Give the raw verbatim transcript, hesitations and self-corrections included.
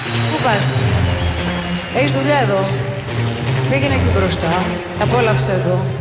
Πού πας? Έχεις δουλειά εδώ. Πήγαινε εκεί μπροστά. Απόλαυσέ το.